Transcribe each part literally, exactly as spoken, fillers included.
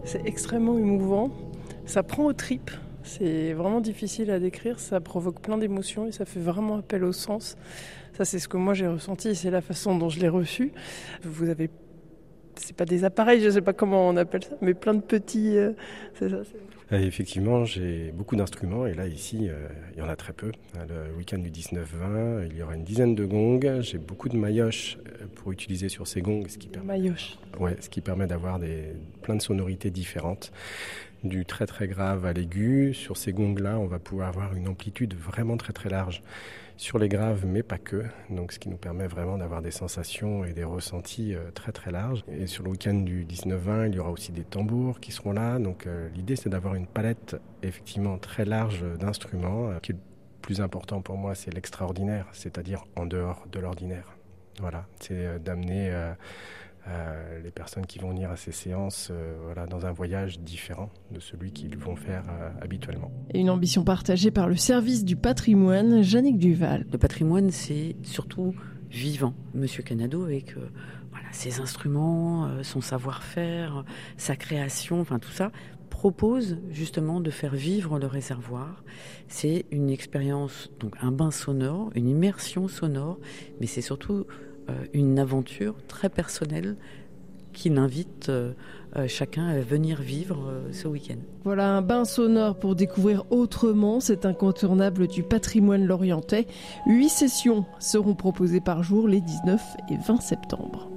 C'est extrêmement émouvant, ça prend aux tripes, c'est vraiment difficile à décrire, ça provoque plein d'émotions et ça fait vraiment appel au sens. Ça, c'est ce que moi j'ai ressenti et c'est la façon dont je l'ai reçu. Vous avez, c'est pas des appareils, je sais pas comment on appelle ça, mais plein de petits, euh, c'est ça. C'est... Et effectivement, j'ai beaucoup d'instruments et là, ici, euh, il y en a très peu. Le week-end du dix-neuf vingt, il y aura une dizaine de gongs. J'ai beaucoup de maillotches pour utiliser sur ces gongs, ce qui permet, maillotches. Ouais, ce qui permet d'avoir des, plein de sonorités différentes, du très très grave à l'aigu. Sur ces gongs-là, on va pouvoir avoir une amplitude vraiment très très large sur les graves, mais pas que. Donc, ce qui nous permet vraiment d'avoir des sensations et des ressentis euh, très très larges. Et sur le week-end du dix-neuf vingt, il y aura aussi des tambours qui seront là. Donc, euh, l'idée, c'est d'avoir une palette effectivement très large d'instruments. Ce qui est le plus important pour moi, c'est l'extraordinaire, c'est-à-dire en dehors de l'ordinaire. Voilà, c'est euh, d'amener euh, euh, les personnes qui vont venir à ces séances euh, voilà, dans un voyage différent de celui qu'ils vont faire euh, habituellement. Et une ambition partagée par le service du patrimoine, Jannick Duval. Le patrimoine, c'est surtout vivant. Monsieur Canado, avec euh, voilà, ses instruments, euh, son savoir-faire, sa création, enfin tout ça, propose justement de faire vivre le réservoir. C'est une expérience, donc un bain sonore, une immersion sonore, mais c'est surtout euh, une aventure très personnelle qui invite euh, euh, chacun à venir vivre euh, ce week-end. Voilà un bain sonore pour découvrir autrement cet incontournable du patrimoine lorientais. Huit sessions seront proposées par jour les dix-neuf et vingt septembre.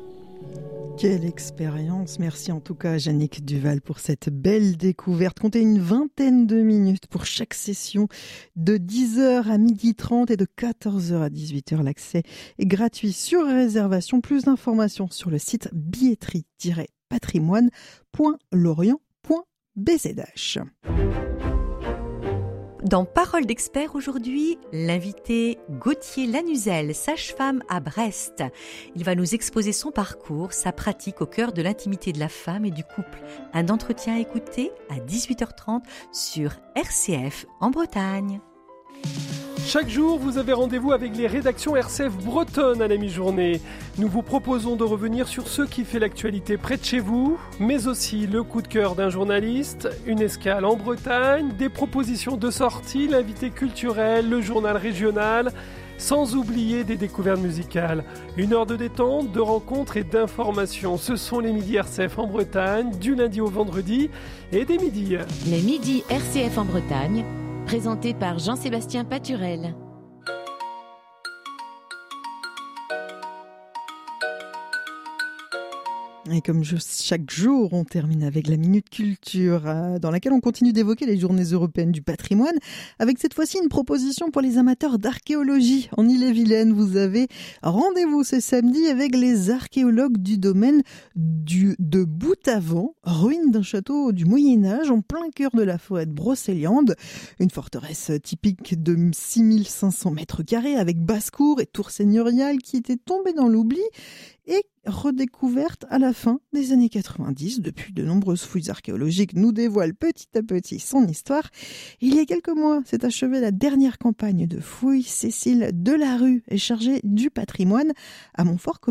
Quelle expérience! Merci en tout cas à Jannick Duval pour cette belle découverte. Comptez une vingtaine de minutes pour chaque session de dix heures à midi trente et de quatorze heures à dix-huit heures. L'accès est gratuit sur réservation. Plus d'informations sur le site billetterie tiret patrimoine point lorient point b z h. Dans Parole d'expert aujourd'hui, l'invité Gauthier Lanuzel, sage-femme à Brest. Il va nous exposer son parcours, sa pratique au cœur de l'intimité de la femme et du couple. Un entretien à écouter à dix-huit heures trente sur R C F en Bretagne. Chaque jour, vous avez rendez-vous avec les rédactions R C F bretonnes à la mi-journée. Nous vous proposons de revenir sur ce qui fait l'actualité près de chez vous, mais aussi le coup de cœur d'un journaliste, une escale en Bretagne, des propositions de sortie, l'invité culturel, le journal régional, sans oublier des découvertes musicales. Une heure de détente, de rencontres et d'informations. Ce sont les midis R C F en Bretagne, du lundi au vendredi et des midis. Les midis R C F en Bretagne, présenté par Jean-Sébastien Paturel. Et comme je, chaque jour, on termine avec la Minute Culture, euh, dans laquelle on continue d'évoquer les journées européennes du patrimoine, avec cette fois-ci une proposition pour les amateurs d'archéologie. En Ille-et-Vilaine, vous avez rendez-vous ce samedi avec les archéologues du domaine du, de Boutavant, ruine d'un château du Moyen-Âge en plein cœur de la forêt de Brocéliande. Une forteresse typique de six mille cinq cents mètres carrés avec basse-cour et tour seigneuriale qui était tombée dans l'oubli et redécouverte à la fin des années quatre-vingt-dix. Depuis, de nombreuses fouilles archéologiques nous dévoilent petit à petit son histoire. Il y a quelques mois, s'est achevée la dernière campagne de fouilles. Cécile Delarue est chargée du patrimoine à Montfort.